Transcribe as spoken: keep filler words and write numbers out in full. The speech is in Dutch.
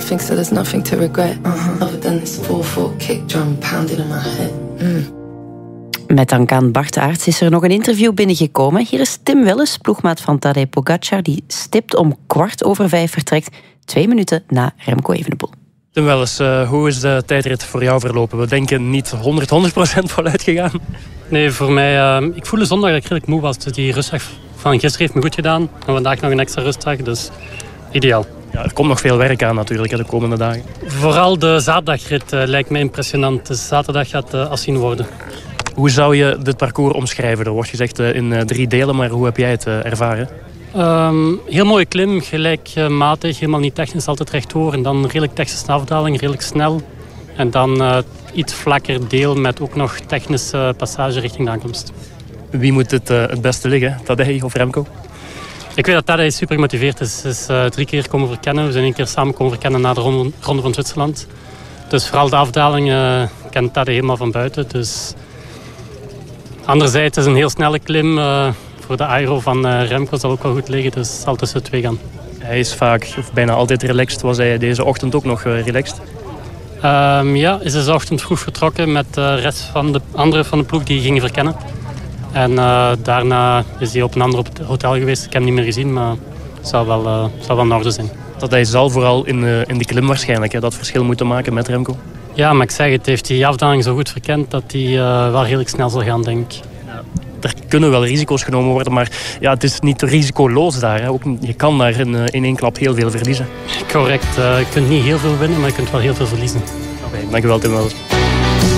nothing, so there's nothing to regret. Uh-huh. Other than this four four kick drum pounding in my head. Mm. Met dank aan Bart Aerts is er nog een interview binnengekomen. Hier is Tim Welles, ploegmaat van Tadej Pogacar, die stipt om kwart over vijf vertrekt, twee minuten na Remco Evenepoel. Tim Welles, uh, hoe is de tijdrit voor jou verlopen? We denken niet honderd procent voluit gegaan. Nee, voor mij, uh, ik voelde zondag dat ik redelijk moe was. Dus die rustdag van gisteren heeft me goed gedaan. En vandaag nog een extra rustdag, dus ideaal. Ja, er komt nog veel werk aan natuurlijk de komende dagen. Vooral de zaterdagrit uh, lijkt me impressionant. Dus zaterdag gaat uh, afzien worden. Hoe zou je dit parcours omschrijven? Er wordt gezegd uh, in uh, drie delen, maar hoe heb jij het uh, ervaren? Um, heel mooie klim, gelijkmatig, uh, helemaal niet technisch, altijd rechtdoor. En dan redelijk technische afdaling, redelijk snel. En dan uh, iets vlakker deel met ook nog technische passage richting de aankomst. Wie moet het uh, het beste liggen? Tadej of Remco? Ik weet dat Tadej super gemotiveerd is. Hij is uh, drie keer komen verkennen. We zijn één keer samen komen verkennen na de ronde, ronde van Zwitserland. Dus vooral de afdaling uh, kent Tadej helemaal van buiten. Dus... Anderzijds is een heel snelle klim. Uh, voor de aero van uh, Remco zal ook wel goed liggen. Dus het zal tussen de twee gaan. Hij is vaak, of bijna altijd relaxed. Was hij deze ochtend ook nog uh, relaxed? Um, ja, is deze ochtend vroeg vertrokken met de rest van de anderen van de ploeg die gingen verkennen. En uh, daarna is hij op een ander hotel geweest. Ik heb hem niet meer gezien, maar het zal wel, uh, zal wel in orde zijn. Dat hij zal vooral in, uh, in de klim waarschijnlijk hè, dat verschil moeten maken met Remco. Ja, maar ik zeg het, heeft die afdaling zo goed verkend dat hij uh, wel redelijk snel zal gaan, denk ik. Ja, er kunnen wel risico's genomen worden, maar ja, het is niet risicoloos daar. Hè. Ook, je kan daar in, uh, in één klap heel veel verliezen. Correct, uh, je kunt niet heel veel winnen, maar je kunt wel heel veel verliezen. Oké, okay, dankjewel Tim Welles.